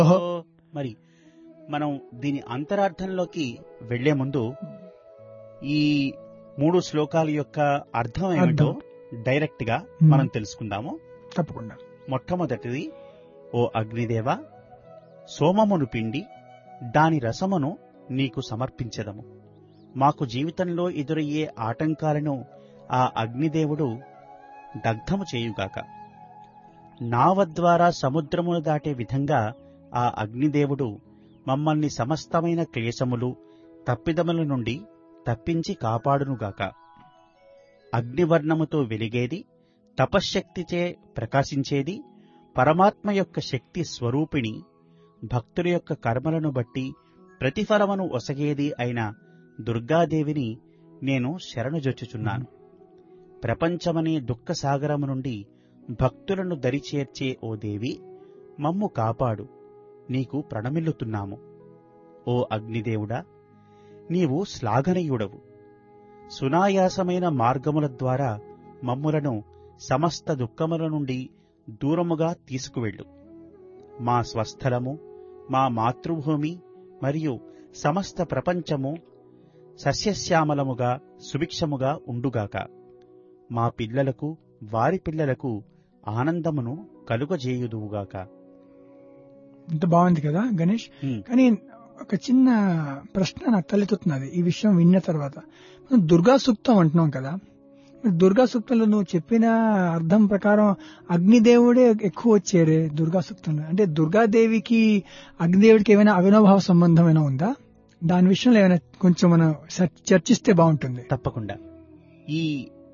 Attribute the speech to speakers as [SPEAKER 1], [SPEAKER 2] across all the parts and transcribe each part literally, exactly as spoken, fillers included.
[SPEAKER 1] మరి మనం దీని అంతరార్థంలోకి వెళ్లే ముందు ఈ మూడు శ్లోకాల యొక్క అర్థం ఏమిటో డైరెక్ట్ గా మనం తెలుసుకుందాము.
[SPEAKER 2] తప్పకుండా.
[SPEAKER 1] మొట్టమొదటిది, ఓ అగ్నిదేవ, సోమమును పిండి దాని రసమును నీకు సమర్పించెదము. మాకు జీవితంలో ఎదురయ్యే ఆటంకాలను ఆ అగ్నిదేవుడు దగ్ధము చేయుగాక. నావ ద్వారా సముద్రమును దాటే విధంగా ఆ అగ్నిదేవుడు మమ్మల్ని సమస్తమైన క్లేశములు తప్పిదముల నుండి తప్పించి కాపాడునుగాక. అగ్నివర్ణముతో వెలిగేది, తపశ్శక్తిచే ప్రకాశించేది, పరమాత్మ యొక్క శక్తి స్వరూపిణి, భక్తుల యొక్క కర్మలను బట్టి ప్రతిఫలమును ఒసగేది అయిన దుర్గాదేవిని నేను శరణుజొచ్చుచున్నాను. ప్రపంచమనే దుఃఖసాగరము నుండి భక్తులను దరిచేర్చే ఓ దేవి, మమ్ము కాపాడు, నీకు ప్రణమిల్లుతున్నాము. ఓ అగ్నిదేవుడా, నీవు శ్లాఘనీయుడవు. సునాయాసమైన మార్గముల ద్వారా మమ్ములను సమస్త దుఃఖముల నుండి దూరముగా తీసుకువెళ్ళు. మా స్వస్థలము, మా మాతృభూమి మరియు సమస్త ప్రపంచము సస్యశ్యామలముగా సుభిక్షముగా ఉండుగాక. మా పిల్లలకు వారి పిల్లలకు ఆనందమును కలుగజేయుదువుగాక.
[SPEAKER 2] ఇంత బాగుంది కదా గణేష్. కానీ ఒక చిన్న ప్రశ్న నాకు తలెత్తుతున్నది ఈ విషయం విన్న తర్వాత. మనం దుర్గా సూక్తం అంటున్నాం కదా, దుర్గా సూక్తంలో నువ్వు చెప్పిన అర్థం ప్రకారం అగ్నిదేవుడే ఎక్కువ వచ్చారే దుర్గా సూక్తంలో. అంటే దుర్గాదేవికి అగ్నిదేవుడికి ఏమైనా అవినాభావ సంబంధం ఏమైనా ఉందా? దాని విషయంలో ఏమైనా కొంచెం మనం చర్చిస్తే బాగుంటుంది.
[SPEAKER 1] తప్పకుండా. ఈ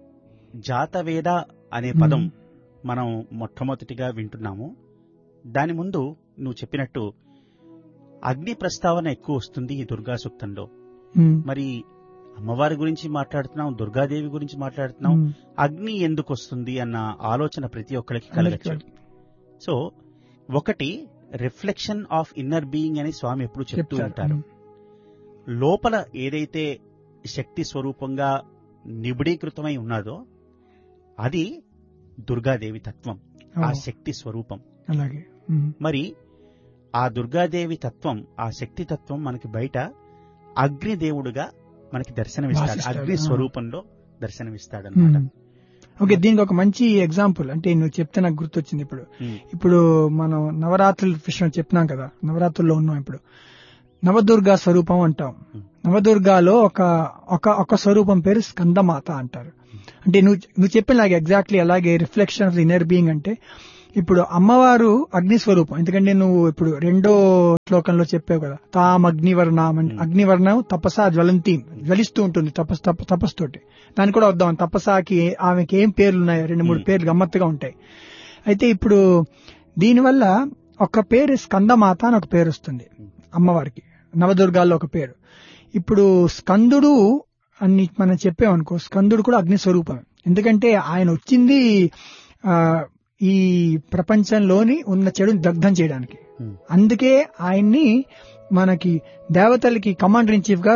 [SPEAKER 1] జాతవేద అనే పదం మనం మొట్టమొదటిగా వింటున్నాము. దాని ముందు నువ్వు చెప్పినట్టు అగ్ని ప్రస్తావన ఎక్కువ వస్తుంది ఈ దుర్గా సూక్తంలో. మరి అమ్మవారి గురించి మాట్లాడుతున్నాం, దుర్గాదేవి గురించి మాట్లాడుతున్నాం, అగ్ని ఎందుకు వస్తుంది అన్న ఆలోచన ప్రతి ఒక్కరికి కలగచ్చు. సో ఒకటి, రిఫ్లెక్షన్ ఆఫ్ ఇన్నర్ బీయింగ్ అని స్వామి ఎప్పుడు చెప్తూ ఉంటారు. లోపల ఏదైతే శక్తి స్వరూపంగా నిబిడీకృతమై ఉన్నదో అది దుర్గాదేవి తత్వం, ఆ శక్తి స్వరూపం.
[SPEAKER 2] అలాగే
[SPEAKER 1] మరి ఆ దుర్గాదేవి తత్వం, ఆ శక్తి తత్వం మనకి బయట అగ్నిదేవుడుగా మనకి దర్శనమిస్తాడు, అగ్ని స్వరూపంలో దర్శనమిస్తాడన్నమాట.
[SPEAKER 2] ఓకే, దీనికి ఒక మంచి ఎగ్జాంపుల్ అంటే నువ్వు చెప్తే నాకు గుర్తొచ్చింది. ఇప్పుడు ఇప్పుడు మనం నవరాత్రుల విషయం చెప్పినాం కదా, నవరాత్రుల్లో ఉన్నాం. ఇప్పుడు నవదుర్గా స్వరూపం అంటాం. నవదుర్గాలో ఒక ఒక స్వరూపం పేరు స్కందమాత అంటారు. అంటే నువ్వు నువ్వు చెప్పినలాగే ఎగ్జాక్ట్లీ అలాగే reflection of the inner being. అంటే ఇప్పుడు అమ్మవారు అగ్ని స్వరూపం. ఎందుకంటే నువ్వు ఇప్పుడు రెండో శ్లోకంలో చెప్పావు కదా, తాం అగ్నివర్ణం అంటే అగ్నివర్ణం తపసా జ్వలంతి, జ్వలిస్తూ ఉంటుంది తపస్ తపస్సుతోటి. దానికి కూడా వద్దాం, తపసాకి ఆమెకి ఏం పేర్లు ఉన్నాయో, రెండు మూడు పేర్లు గమ్మత్తుగా ఉంటాయి. అయితే ఇప్పుడు దీనివల్ల ఒక పేరు స్కందమాత అని ఒక పేరు వస్తుంది అమ్మవారికి, నవదుర్గాల్లో ఒక పేరు. ఇప్పుడు స్కందుడు అని మనం చెప్పామనుకో, స్కందుడు కూడా అగ్ని స్వరూపం. ఎందుకంటే ఆయన వచ్చింది ఆ ఈ ప్రపంచంలోని ఉన్న చెడుని దగ్ధం చేయడానికి. అందుకే ఆయన్ని మనకి దేవతలకి కమాండర్ ఇన్ చీఫ్ గా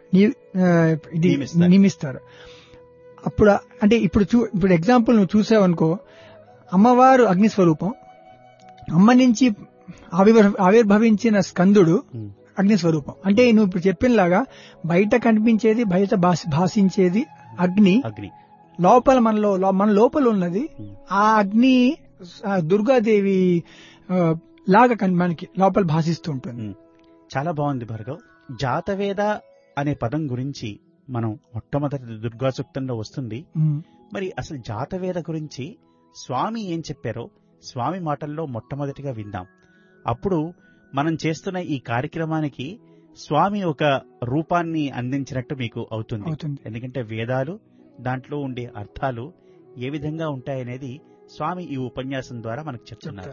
[SPEAKER 2] ఇది నియమిస్తారు. అప్పుడు అంటే ఇప్పుడు ఇప్పుడు ఎగ్జాంపుల్ నువ్వు చూసావనుకో, అమ్మవారు అగ్ని స్వరూపం, అమ్మ నుంచి ఆవిర్ ఆవిర్భవించిన స్కందుడు అగ్ని స్వరూపం. అంటే నువ్వు ఇప్పుడు చెప్పినలాగా బయట కనిపించేది, బయట భాషించేది అగ్ని, అగ్ని లోపల మనలో మన లోపల ఉన్నది ఆ అగ్ని దుర్గాదేవి లాగా మనకి లోపల భాషిస్తూ ఉంటుంది.
[SPEAKER 1] చాలా బాగుంది భార్గవ్. జాతవేద అనే పదం గురించి మనం మొట్టమొదటి దుర్గా సూక్తంలో వస్తుంది. మరి అసలు జాతవేద గురించి స్వామి ఏం చెప్పారో స్వామి మాటల్లో మొట్టమొదటిగా విందాం. అప్పుడు మనం చేస్తున్న ఈ కార్యక్రమానికి స్వామి ఒక రూపాన్ని అందించినట్టు మీకు అవుతుంది. ఎందుకంటే వేదాలు, దాంట్లో ఉండే అర్థాలు ఏ విధంగా ఉంటాయనేది స్వామి ఈ ఉపన్యాసం ద్వారా మనకు చెప్తున్నారు.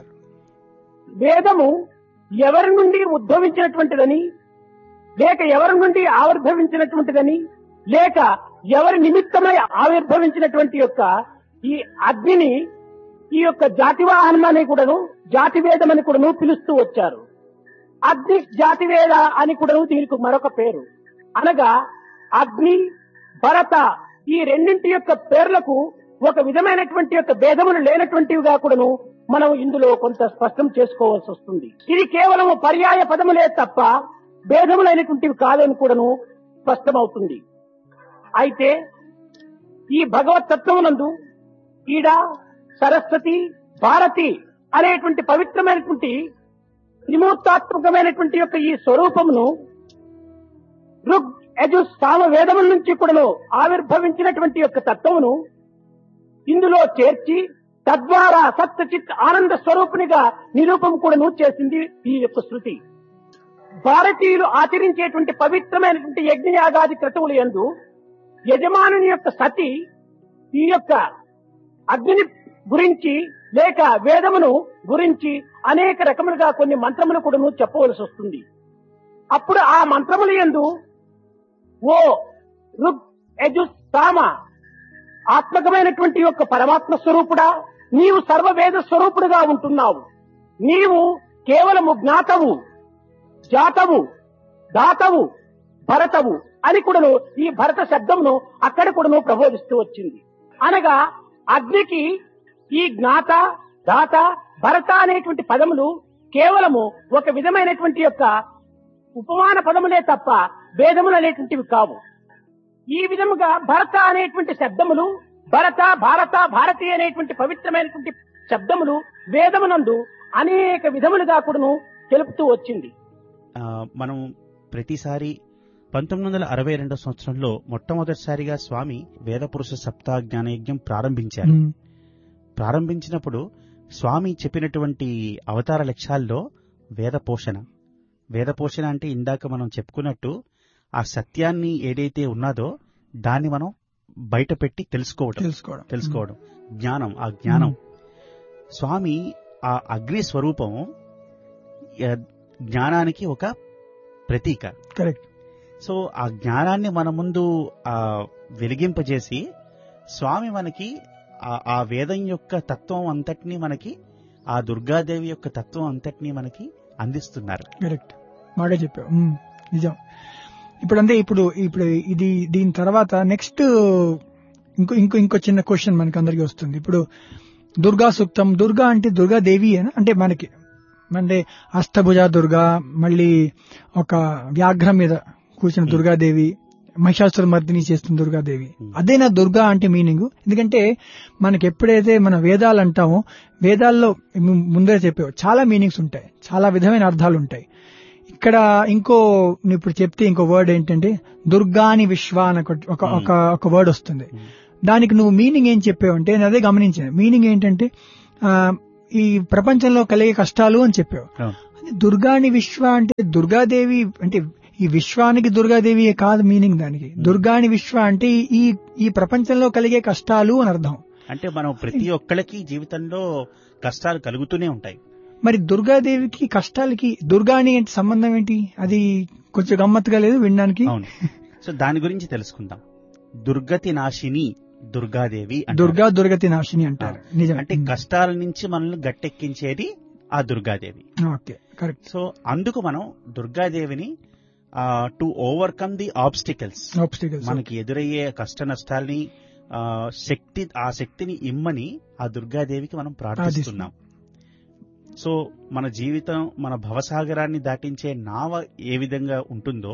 [SPEAKER 3] వేదము ఎవరి నుండి ఉద్భవించినటువంటిదని, లేక ఎవరి నుండి ఆవిర్భవించినటువంటిదని, లేక ఎవరి నిమిత్తమై ఆవిర్భవించినటువంటి యొక్క ఈ అగ్నిని ఈ యొక్క జాతివాహనం అని కూడాను, జాతివేదం అని కూడాను పిలుస్తూ వచ్చారు. అగ్ని జాతివేద అని కూడాను దీనికి మరొక పేరు. అనగా అగ్ని, భరత ఈ రెండింటి యొక్క పేర్లకు ఒక విధమైనటువంటి యొక్క భేదములు లేనటువంటివిగా కూడాను మనం ఇందులో కొంత స్పష్టం చేసుకోవాల్సి వస్తుంది. ఇది కేవలం పర్యాయ పదములే తప్ప భేదములైనటువంటివి కాదని కూడాను స్పష్టమవుతుంది. అయితే ఈ భగవత్ తత్వమునందు ఈడ సరస్వతి భారతి అనేటువంటి పవిత్రమైనటువంటి త్రిమూర్తాత్మకమైనటువంటి యొక్క ఈ స్వరూపమును ఋగ్ యజు సామ వేదముల నుంచి కూడా ఆవిర్భవించినటువంటి యొక్క తత్వమును ఇందులో చేర్చి తద్వారా సత్య చిత్ ఆనంద స్వరూపునిగా నిరూపం కూడాను చేసింది ఈ యొక్క శృతి. భారతీయులు ఆచరించేటువంటి పవిత్రమైనటువంటి యజ్ఞయాగాది క్రతువులు యందు యజమానుని యొక్క సతి ఈ యొక్క అగ్నిని గురించి లేక వేదమును గురించి అనేక రకములుగా కొన్ని మంత్రములు కూడాను చెప్పవలసి వస్తుంది. అప్పుడు ఆ మంత్రముల యందు ఓ ఋగ్ యజు సామ ఆత్మకమైనటువంటి యొక్క పరమాత్మ స్వరూపుడా, నీవు సర్వవేద స్వరూపుడుగా ఉంటున్నావు. నీవు కేవలము జ్ఞాతవు, జాతవు, దాతవు, భరతవు అని కూడాను ఈ భరత శబ్దమును అక్కడ కూడాను ప్రబోధిస్తూ వచ్చింది. అనగా అగ్నికి ఈ జ్ఞాత, దాత, భరత అనేటువంటి పదములు కేవలము ఒక విధమైనటువంటి యొక్క ఉపమాన పదములే తప్ప భేదములు అనేటువంటివి కావు. ఈ విధముగా భరత అనేటువంటి శబ్దములు, భరత, భారత, భారతి అనేటువంటి పవిత్రమైనటువంటి శబ్దములు వేదమునందు అనేక విధములుగా కూడాను తెలుపుతూ వచ్చింది.
[SPEAKER 1] మనం ప్రతిసారి పంతొమ్మిది వందల అరవై రెండో సంవత్సరంలో మొట్టమొదటిసారిగా స్వామి వేదపురుష సప్తాహ జ్ఞానయజ్ఞం ప్రారంభించారు. ప్రారంభించినప్పుడు స్వామి చెప్పినటువంటి అవతార లక్ష్యాల్లో వేద పోషణ వేద పోషణ అంటే ఇందాక మనం చెప్పుకున్నట్టు ఆ సత్యాన్ని ఏదైతే ఉన్నదో దాన్ని మనం బయట పెట్టి తెలుసుకోవడం
[SPEAKER 2] తెలుసుకోవడం
[SPEAKER 1] తెలుసుకోవడం జ్ఞానం. ఆ జ్ఞానం స్వామి ఆ అగ్ని స్వరూపం జ్ఞానానికి ఒక ప్రతీక.
[SPEAKER 2] కరెక్ట్.
[SPEAKER 1] సో ఆ జ్ఞానాన్ని మన ముందు ఆ వెలిగింపజేసి స్వామి మనకి ఆ వేదం యొక్క తత్వం అంతటినీ మనకి, ఆ దుర్గాదేవి యొక్క తత్వం అంతటినీ మనకి అందిస్తున్నారు.
[SPEAKER 2] కరెక్ట్, బాగా చెప్పావు, నిజం. ఇప్పుడు అంటే ఇప్పుడు ఇప్పుడు ఇది దీని తర్వాత నెక్స్ట్ ఇంకో ఇంకో ఇంకో చిన్న క్వశ్చన్ మనకి అందరికీ వస్తుంది. ఇప్పుడు దుర్గా సూక్తం, దుర్గా అంటే దుర్గాదేవి అంటే మనకి అంటే అష్టభుజ దుర్గా, మళ్ళీ ఒక వ్యాఘ్రం మీద కూర్చున్న దుర్గాదేవి, మహిషాసుర మర్దిని చేస్తున్న దుర్గాదేవి, అదేనా దుర్గా అంటే మీనింగ్? ఎందుకంటే మనకి ఎప్పుడైతే మన వేదాలు అంటామో, వేదాల్లో ముందే చెప్పావు చాలా మీనింగ్స్ ఉంటాయి, చాలా విధమైన అర్థాలు ఉంటాయి. ఇక్కడ ఇంకో ఇప్పుడు చెప్తే ఇంకో వర్డ్ ఏంటంటే దుర్గాని విశ్వ అని ఒక ఒక వర్డ్ వస్తుంది. దానికి నువ్వు మీనింగ్ ఏం చెప్పావు అంటే నేను అదే గమనించాను. మీనింగ్ ఏంటంటే ఈ ప్రపంచంలో కలిగే కష్టాలు అని చెప్పావు. దుర్గాని విశ్వ అంటే దుర్గాదేవి అంటే ఈ విశ్వానికి దుర్గాదేవి కాదు మీనింగ్ దానికి. దుర్గాని విశ్వ అంటే ఈ ఈ ప్రపంచంలో కలిగే కష్టాలు అని అర్థం.
[SPEAKER 1] అంటే మనం ప్రతి ఒక్కళ్ళకి జీవితంలో కష్టాలు కలుగుతూనే ఉంటాయి.
[SPEAKER 2] మరి దుర్గాదేవికి కష్టాలకి దుర్గాని అంటే సంబంధం ఏంటి? అది కొంచెం గమ్మత్తుగా లేదు వినడానికి.
[SPEAKER 1] అవును, సో దాని గురించి తెలుసుకుందాం. దుర్గతి నాశిని దుర్గాదేవి,
[SPEAKER 2] దుర్గా దుర్గతి నాశిని అంటారు. నిజం,
[SPEAKER 1] అంటే కష్టాల నుంచి మనల్ని గట్టెక్కించేది ఆ దుర్గాదేవి.
[SPEAKER 2] Okay, correct.
[SPEAKER 1] సో అందుకు మనం దుర్గాదేవిని టు ఓవర్కమ్ ది ఆబ్స్టికల్స్, మనకి ఎదురయ్యే కష్ట నష్టాల్ని శక్తి ఆ శక్తిని ఇమ్మని ఆ దుర్గాదేవికి మనం ప్రార్థిస్తున్నాం. సో మన జీవితం, మన భవసాగరాన్ని దాటించే నావ ఏ విధంగా ఉంటుందో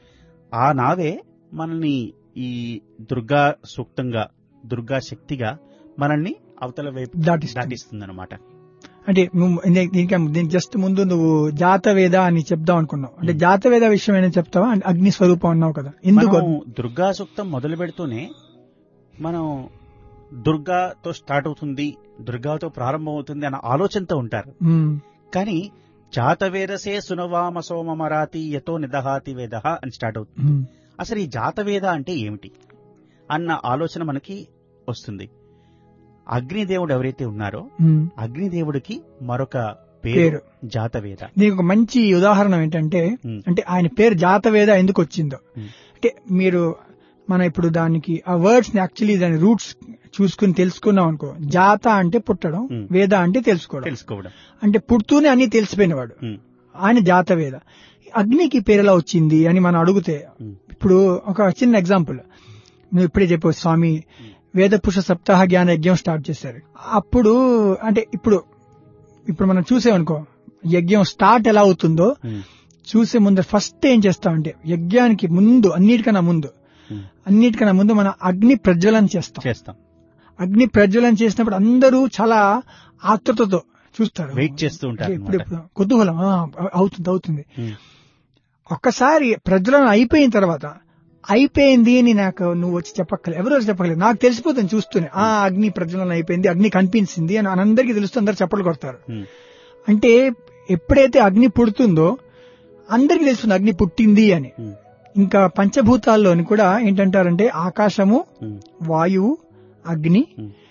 [SPEAKER 1] ఆ నావే మనల్ని ఈ దుర్గా సూక్తంగా, దుర్గా శక్తిగా మనల్ని అవతల వైపు దాటిస్తుంది అనమాట.
[SPEAKER 2] అంటే దీనికి జస్ట్ ముందు నువ్వు జాతవేద అని చెప్దాం అనుకున్నావు. అంటే జాతవేద విషయం ఏమైనా చెప్తావా? అగ్ని స్వరూపం అన్నావు కదా, ఎందుకు?
[SPEAKER 1] దుర్గా సూక్తం మొదలు పెడుతూనే మనం దుర్గాతో స్టార్ట్ అవుతుంది, దుర్గాతో ప్రారంభం అవుతుంది అన్న ఆలోచనతో ఉంటారు. కానీ జాతవేదసే సునవామ సోమమరాతి యతో నిదహాతి వేద అని స్టార్ట్ అవుతుంది. అసలు ఈ జాతవేద అంటే ఏమిటి అన్న ఆలోచన మనకి వస్తుంది. అగ్నిదేవుడు ఎవరైతే ఉన్నారో అగ్నిదేవుడికి మరొక పేరు జాతవేద.
[SPEAKER 2] దీనికి ఒక మంచి ఉదాహరణ ఏంటంటే, అంటే ఆయన పేరు జాతవేద ఎందుకు వచ్చిందో అంటే మీరు మనం ఇప్పుడు దానికి ఆ వర్డ్స్ ని యాక్చువల్లీ దాని రూట్స్ చూసుకుని తెలుసుకున్నాం అనుకో. జాత అంటే పుట్టడం, వేద అంటే తెలుసుకోవడం.
[SPEAKER 1] తెలుసుకోవడం
[SPEAKER 2] అంటే పుడుతూనే అన్ని తెలిసిపోయినవాడు ఆయన జాతవేద. అగ్నికి పేరులా వచ్చింది అని మనం అడిగితే, ఇప్పుడు ఒక చిన్న ఎగ్జాంపుల్ నువ్వు ఇప్పుడే చెప్పావు, స్వామి వేద పురుష సప్తాహ జ్ఞాన యజ్ఞం స్టార్ట్ చేశారు. అప్పుడు అంటే ఇప్పుడు ఇప్పుడు మనం చూసామనుకో యజ్ఞం స్టార్ట్ ఎలా అవుతుందో చూసే ముందు ఫస్ట్ ఏం చేస్తామంటే యజ్ఞానికి ముందు అన్నిటికన్నా ముందు అన్నిటికన్నా ముందు మనం అగ్ని ప్రజ్వలన చేస్తాం
[SPEAKER 1] చేస్తాం
[SPEAKER 2] అగ్ని ప్రజ్వలన చేసినప్పుడు అందరూ చాలా ఆతృతతో చూస్తారు,
[SPEAKER 1] వెయిట్ చేస్తూ ఉంటారు,
[SPEAKER 2] ఇప్పుడు ఇప్పుడు కుతూహలం ఆ, అవుతుంది అవుతుంది ఒక్కసారి ప్రజ్వలన అయిపోయిన తర్వాత అయిపోయింది అని నాకు నువ్వు వచ్చి చెప్పక్కలేదు, ఎవరు వచ్చి చెప్పక్కలేదు, నాకు తెలిసిపోతుంది చూస్తూనే ఆ అగ్ని ప్రజ్వలన అయిపోయింది, అగ్ని కనిపించింది అని అందరికీ తెలుస్తూ అందరు చప్పట్లు కొడతారు. అంటే ఎప్పుడైతే అగ్ని పుడుతుందో అందరికీ తెలుస్తుంది అగ్ని పుట్టింది అని. ఇంకా పంచభూతాల్లోని కూడా ఏంటంటారంటే ఆకాశము, వాయువు, అగ్ని,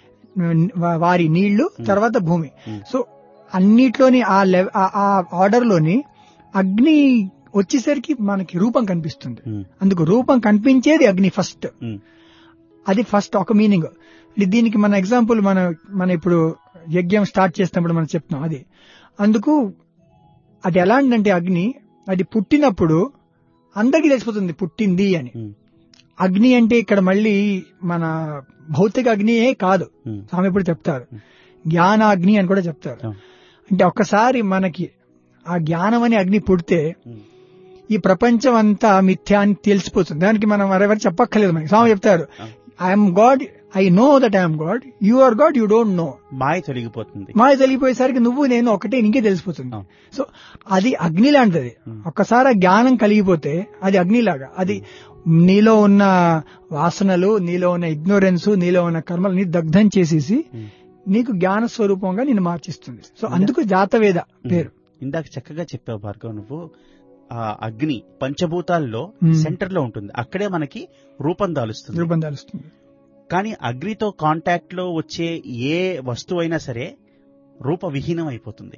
[SPEAKER 2] వారి నీళ్లు, తర్వాత భూమి. సో అన్నిట్లోని ఆ లెవ ఆ ఆర్డర్ లోని అగ్ని వచ్చేసరికి మనకి రూపం కనిపిస్తుంది. అందుకు రూపం కనిపించేది అగ్ని ఫస్ట్. అది ఫస్ట్ ఒక మీనింగ్. దీనికి మన ఎగ్జాంపుల్ మన మన ఇప్పుడు యజ్ఞం స్టార్ట్ చేసినప్పుడు మనం చెప్తున్నాం అది. అందుకు అది ఎలాంటిదంటే అగ్ని అది పుట్టినప్పుడు అందరికీ తెలిసిపోతుంది పుట్టింది అని. అగ్ని అంటే ఇక్కడ మళ్ళీ మన భౌతిక అగ్నియే కాదు, స్వామి ఇప్పుడు చెప్తారు జ్ఞానాగ్ని అని కూడా చెప్తారు. అంటే ఒక్కసారి మనకి ఆ జ్ఞానం అనే అగ్ని పుడితే ఈ ప్రపంచం అంతా మిథ్యా అని తెలిసిపోతుంది. దానికి మనం మరెవరు చెప్పక్కర్లేదు. మనకి స్వామి చెప్తారు I'm God, I know that I'm God, you are God, you don't know.
[SPEAKER 1] మాయ తొలగిపోతుంది.
[SPEAKER 2] మాయ తొలగిపోయేసరికి నువ్వు నేను ఒకటే నీకే తెలిసిపోతుంది. సో అది అగ్ని లాంటిది. ఒక్కసారి ఆ జ్ఞానం కలిగిపోతే అది అగ్నిలాగా. అది నీలో ఉన్న వాసనలు, నీలో ఉన్న ఇగ్నోరెన్స్, నీలో ఉన్న కర్మలు నీ దగ్ధం చేసేసి నీకు జ్ఞాన స్వరూపంగా నిన్ను మార్చిస్తుంది. సో అందుకు జాతవేద పేరు.
[SPEAKER 1] ఇందాక చక్కగా చెప్పావు భార్గవ్ నువ్వు. ఆ అగ్ని పంచభూతాల్లో సెంటర్ లో ఉంటుంది, అక్కడే మనకి రూపం దాలుస్తుంది
[SPEAKER 2] రూపం దాలుస్తుంది
[SPEAKER 1] కానీ అగ్నితో కాంటాక్ట్ లో వచ్చే ఏ వస్తువు అయినా సరే రూప విహీనం అయిపోతుంది.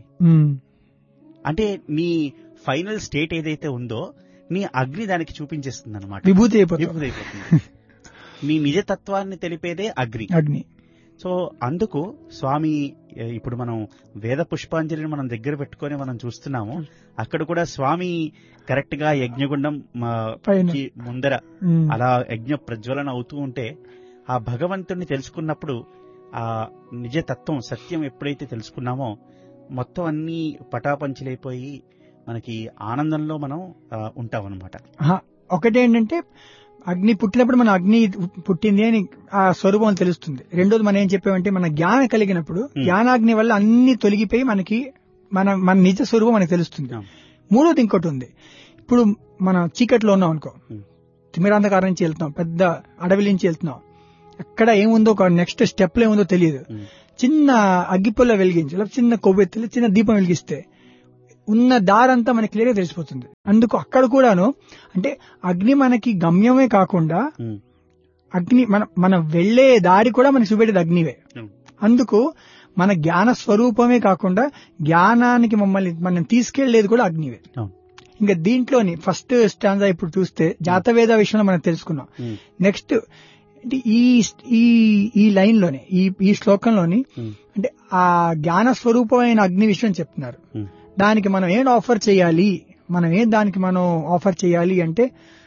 [SPEAKER 1] అంటే నీ ఫైనల్ స్టేట్ ఏదైతే ఉందో నీ అగ్ని దానికి చూపించేస్తుంది అనమాట,
[SPEAKER 2] విభూతి అయిపోతుంది.
[SPEAKER 1] విభూతి అయిపోతుంది. నీ నిజతత్వాన్ని తెలిపేదే అగ్ని.
[SPEAKER 2] అగ్ని
[SPEAKER 1] సో అందుకు స్వామి ఇప్పుడు మనం వేద పుష్పాంజలిని మనం దగ్గర పెట్టుకొని మనం చూస్తున్నాము. అక్కడ కూడా స్వామి కరెక్ట్ గా యజ్ఞగుండం ముందర అలా యజ్ఞ ప్రజ్వలన అవుతూ ఉంటే ఆ భగవంతుడిని తెలుసుకున్నప్పుడు ఆ నిజతత్వం సత్యం ఎప్పుడైతే తెలుసుకున్నామో మొత్తం అన్ని పటాపంచలైపోయి మనకి ఆనందంలో మనం ఉంటాం అనమాట.
[SPEAKER 2] ఒకటేంటంటే అగ్ని పుట్టినప్పుడు మన అగ్ని పుట్టింది అని ఆ స్వరూపం తెలుస్తుంది. రెండోది మనం ఏం చెప్పామంటే మన జ్ఞానం కలిగినప్పుడు జ్ఞానాగ్ని వల్ల అన్ని తొలగిపోయి మనకి మన మన నిజ స్వరూపం మనకి తెలుస్తుంది. మూడోది ఇంకోటి ఉంది. ఇప్పుడు మనం చీకట్లో ఉన్నాం అనుకో, తిమిరాంధకారం నుంచి వెళ్తున్నాం, పెద్ద అడవి నుంచి వెళ్తున్నాం, ఎక్కడ ఏముందో ఒక నెక్స్ట్ స్టెప్ లో ఏముందో తెలియదు. చిన్న అగ్గిపుల్ల వెలిగించి లేదా చిన్న కొవ్వెత్తులు చిన్న దీపం వెలిగిస్తే ఉన్న దారంతా మనకి క్లియర్ గా తెలిసిపోతుంది. అందుకు అక్కడ కూడాను అంటే అగ్ని మనకి గమ్యమే కాకుండా అగ్ని మన మనం వెళ్లే దారి కూడా మనకి చూపెట్టేది అగ్నివే. అందుకు మన జ్ఞాన స్వరూపమే కాకుండా జ్ఞానానికి మమ్మల్ని మనం తీసుకెళ్లేది కూడా అగ్నివే. ఇంకా దీంట్లోని ఫస్ట్ స్టాంజా ఇప్పుడు చూస్తే జాతవేద విషయంలో మనం తెలుసుకున్నాం. నెక్స్ట్ ఈ ఈ లైన్ లోనే ఈ ఈ శ్లోకంలోని అంటే ఆ జ్ఞాన స్వరూపమైన అగ్ని విషయం చెప్తున్నారు. దానికి మనం ఏం ఆఫర్ చేయాలి, మనం ఏం దానికి మనం ఆఫర్ చేయాలి అంటే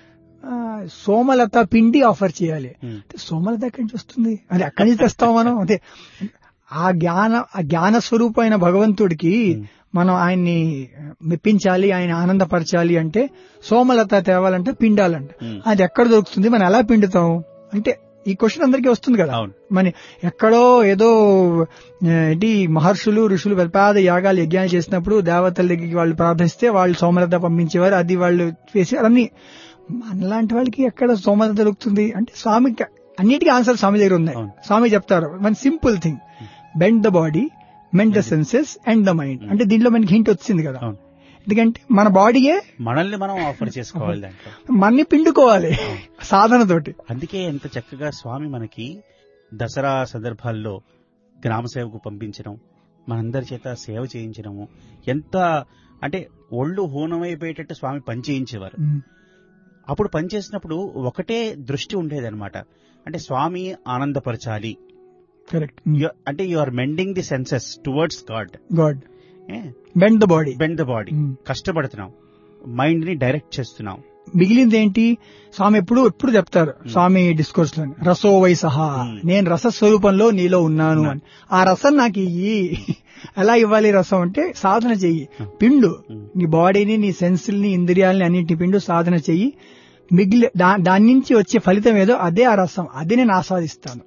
[SPEAKER 2] సోమలత పిండి ఆఫర్ చేయాలి. సోమలత ఎక్కడి నుంచి వస్తుంది, అది అక్కడి నుంచి తెస్తాం మనం. అదే ఆ జ్ఞాన ఆ జ్ఞాన స్వరూపమైన భగవంతుడికి మనం ఆయన్ని మెప్పించాలి, ఆయన ఆనందపరచాలి అంటే సోమలత తేవాలంటే పిండాలంట. అది ఎక్కడ దొరుకుతుంది, మనం ఎలా పిండుతాం అంటే ఈ క్వశ్చన్ అందరికీ వస్తుంది కదా. మన ఎక్కడో ఏదో ఏంటి మహర్షులు ఋషులు పెద్ద పెద్ద యాగాలు యజ్ఞాలు చేసినప్పుడు దేవతల దగ్గరికి వాళ్ళు ప్రార్థిస్తే వాళ్ళు సోమలత పంపించేవారు, అది వాళ్ళు చేసేవారు. అన్ని మనలాంటి వాళ్ళకి ఎక్కడ సోమలత దొరుకుతుంది అంటే స్వామికి అన్నిటికీ ఆన్సర్ స్వామి దగ్గర ఉన్నాయి. స్వామి చెప్తారు one simple thing, bend the body, mend the senses and the mind. అంటే దీంట్లో మనకి హింట్ వచ్చింది కదా. ఎందుకంటే మన బాడీయే
[SPEAKER 1] మనల్ని మనం ఆఫర్ చేసుకోవాలి, దాంట్లో
[SPEAKER 2] మన్ని పిండుకోవాలి సాధనతోటి.
[SPEAKER 1] అందుకే ఎంత చక్కగా స్వామి మనకి దసరా సందర్భాల్లో గ్రామ సేవకు పంపించడం, మనందరి చేత సేవ చేయించడము, ఎంత అంటే ఒళ్ళు హూనమైపోయేటట్టు స్వామి పని చేయించేవారు. అప్పుడు పని చేసినప్పుడు ఒకటే దృష్టి ఉండేదన్నమాట, అంటే స్వామి ఆనందపరచాలి.
[SPEAKER 2] కరెక్ట్.
[SPEAKER 1] అంటే you are mending the senses towards God.
[SPEAKER 2] God bend the body,
[SPEAKER 1] bend the body. కష్టపడుతున్నాం, మైండ్ ని డైరెక్ట్ చేస్తున్నాం,
[SPEAKER 2] మిగిలింది ఏంటి? స్వామి ఎప్పుడు ఎప్పుడు చెప్తారు స్వామి డిస్కోర్స్ లో, రసో వై సహా, నేను రస స్వరూపంలో నీలో ఉన్నాను అని. ఆ రసం నాకు ఇయ్యి. ఎలా ఇవ్వాలి రసం అంటే సాధన చెయ్యి, పిండు నీ బాడీని, నీ సెన్సుల్ని, ఇంద్రియాలని అన్నింటిని పిండు, సాధన చెయ్యి. మిగిలి దాని నుంచి వచ్చే ఫలితం ఏదో అదే ఆ రసం, అదే నేను ఆస్వాదిస్తాను.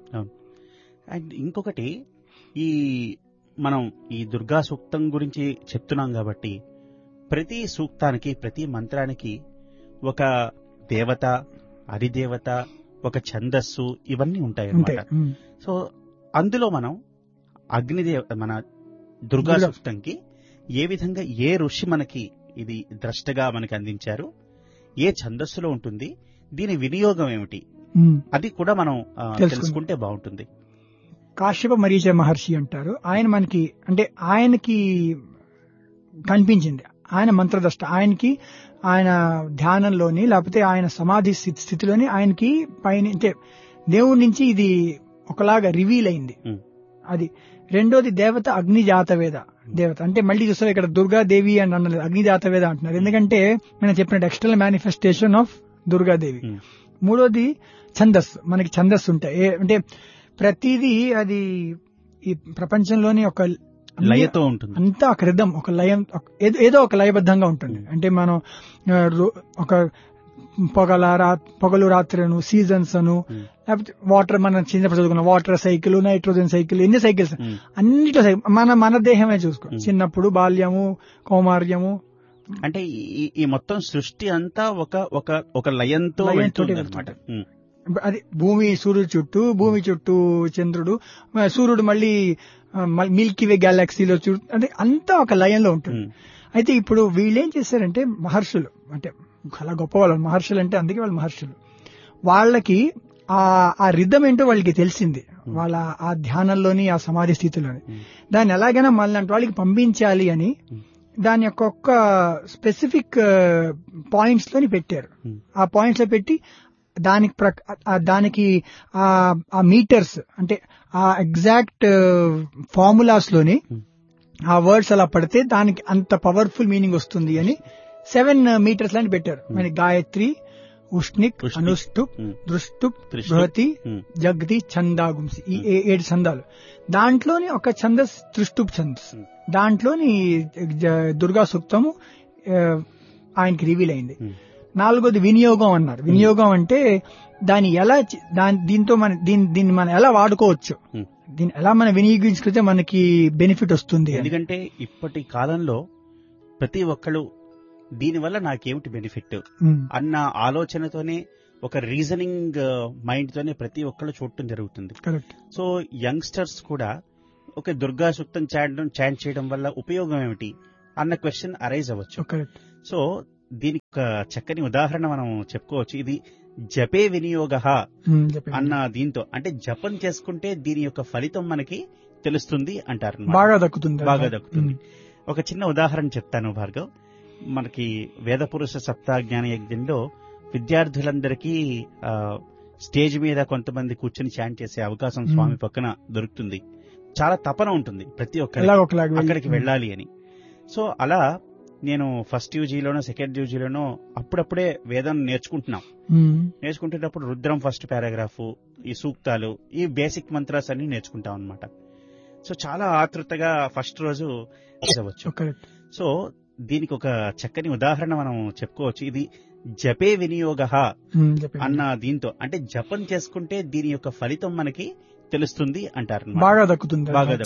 [SPEAKER 1] అండ్ ఇంకొకటి, ఈ మనం ఈ దుర్గా సూక్తం గురించి చెప్తున్నాం కాబట్టి ప్రతి సూక్తానికి, ప్రతి మంత్రానికి ఒక దేవత, అధిదేవత, ఒక ఛందస్సు, ఇవన్నీ ఉంటాయి అన్నమాట. సో అందులో మనం అగ్నిదేవ మన దుర్గా సూక్తంకి ఏ విధంగా ఏ ఋషి మనకి ఇది ద్రష్టగా మనకి అందించారు, ఏ ఛందస్సులో ఉంటుంది, దీని వినియోగం ఏమిటి, అది కూడా మనం తెలుసుకుంటే బాగుంటుంది.
[SPEAKER 2] కాశ్యప మరీచ మహర్షి అంటారు. ఆయన మనకి అంటే ఆయనకి కనిపించింది, ఆయన మంత్రదృష్ట, ఆయనకి ఆయన ధ్యానంలోని లేకపోతే ఆయన సమాధి స్థితిలోని ఆయనకి పైన అంటే దేవుడి నుంచి ఇది ఒకలాగా రివీల్ అయింది. అది రెండోది దేవత అగ్నిజాతవేద దేవత. అంటే మళ్ళీ చూస్తారు ఇక్కడ దుర్గాదేవి అని అన్నది, అగ్నిజాతవేద అంటున్నారు. ఎందుకంటే మనం చెప్పినట్టు ఎక్స్టర్నల్ మేనిఫెస్టేషన్ ఆఫ్ దుర్గాదేవి. మూడోది ఛందస్సు, మనకి ఛందస్సు ఉంటాయి. అంటే ప్రతిదీ అది ఈ ప్రపంచంలోని ఒక
[SPEAKER 1] లయతో ఉంటుంది,
[SPEAKER 2] అంతా ఒక రిధం, ఒక లయం, ఏదో ఒక లయబద్ధంగా ఉంటుంది. అంటే మనం ఒక పొగల పొగలు రాత్రి అను, సీజన్స్ అను, లేకపోతే వాటర్, మనం చిన్నప్పుడు చదువుకున్న వాటర్ సైకిల్, నైట్రోజన్ సైకిల్, ఎన్ని సైకిల్స్ అన్నిట్లో మన మన దేహమే చూసుకో, చిన్నప్పుడు బాల్యము, కౌమార్యము,
[SPEAKER 1] అంటే ఈ మొత్తం సృష్టి అంతా ఒక ఒక ఒక లయంతో అనమాట.
[SPEAKER 2] అది భూమి సూర్యుడు చుట్టూ, భూమి చుట్టూ చంద్రుడు, సూర్యుడు మళ్ళీ మిల్కీ వే గ్యాలక్సీలో చుట్టూ, అంటే అంతా ఒక లయంలో ఉంటుంది. అయితే ఇప్పుడు వీళ్ళేం చేశారంటే మహర్షులు, అంటే చాలా గొప్ప వాళ్ళు మహర్షులు అంటే, అందుకే వాళ్ళు మహర్షులు. వాళ్ళకి ఆ ఆ రిధం ఏంటో వాళ్ళకి తెలిసింది, వాళ్ళ ఆ ధ్యానంలోని, ఆ సమాధి స్థితిలోని. దాన్ని ఎలాగైనా మళ్ళీ అంటే వాళ్ళకి పంపించాలి అని దాని యొక్క ఒక్క స్పెసిఫిక్ పాయింట్స్ లోని పెట్టారు. ఆ పాయింట్స్ లో పెట్టి దానికి దానికి ఆ మీటర్స్ అంటే ఆ ఎగ్జాక్ట్ ఫార్ములాస్ లోని ఆ వర్డ్స్ అలా పడితే దానికి అంత పవర్ఫుల్ మీనింగ్ వస్తుంది అని సెవెన్ మీటర్స్ లాంటి పెట్టారు. మన గాయత్రి, ఉష్ణిక్, అనుష్టుప్, దృష్టుప్, బృహతి, జగతి, ఛందాగుంసి, ఈ ఏడు ఛందాలు. దాంట్లోని ఒక ఛందస్ త్రిష్టుప్ ఛందస్, దాంట్లోని దుర్గా సూక్తము ఆయనకి రివీల్ అయింది. నాలుగోది వినియోగం అన్నారు. వినియోగం అంటే దాన్ని ఎలా దాని దీంతో మన దీన్ని దీన్ని మనం ఎలా వాడుకోవచ్చు, దీన్ని ఎలా మనం వినియోగించుకుంటే మనకి బెనిఫిట్ వస్తుంది.
[SPEAKER 1] ఎందుకంటే ఇప్పటి కాలంలో ప్రతి ఒక్కళ్ళు దీనివల్ల నాకేమిటి బెనిఫిట్ అన్న ఆలోచనతోనే, ఒక రీజనింగ్ మైండ్ తోనే ప్రతి ఒక్కళ్ళు చూడటం జరుగుతుంది. సో యంగ్స్టర్స్ కూడా ఒక దుర్గా సూక్తం చాటం చాంట్ చేయడం వల్ల ఉపయోగం ఏమిటి అన్న క్వశ్చన్ అరైజ్ అవ్వచ్చు. సో దీనికి ఒక చక్కని ఉదాహరణ మనం చెప్పుకోవచ్చు. ఇది జపే వినియోగ అన్న దీంతో, అంటే జపం చేసుకుంటే దీని యొక్క ఫలితం మనకి తెలుస్తుంది అంటారు,
[SPEAKER 2] బాగా దక్కుతుంది
[SPEAKER 1] బాగా దక్కుతుంది. ఒక చిన్న ఉదాహరణ చెప్తాను భార్గవ్. మనకి వేదపురుష సప్తాజ్ఞాన యజ్ఞంలో విద్యార్థులందరికీ స్టేజ్ మీద కొంతమంది కూర్చొని చాంట్ చేసే అవకాశం స్వామి పక్కన దొరుకుతుంది. చాలా తపన ఉంటుంది ప్రతి ఒక్కరికి అక్కడికి వెళ్ళాలి అని. సో అలా నేను ఫస్ట్ యూజీలోనో సెకండ్ యూజీలోనో అప్పుడప్పుడే వేదం నేర్చుకుంటున్నాం. నేర్చుకుంటున్నప్పుడు రుద్రం ఫస్ట్ పారాగ్రాఫ్, ఈ సూక్తాలు, ఈ బేసిక్ మంత్రాస్ అన్ని నేర్చుకుంటాం అనమాట. సో చాలా ఆతృతగా ఫస్ట్ రోజు అవ్వచ్చు. సో దీనికి ఒక చక్కని ఉదాహరణ మనం చెప్పుకోవచ్చు. ఇది జపే వినియోగ అన్న దీంతో, అంటే జపం చేసుకుంటే దీని యొక్క ఫలితం మనకి తెలుస్తుంది అంటారు,
[SPEAKER 2] బాగా దక్కుతుంది.
[SPEAKER 1] బాగా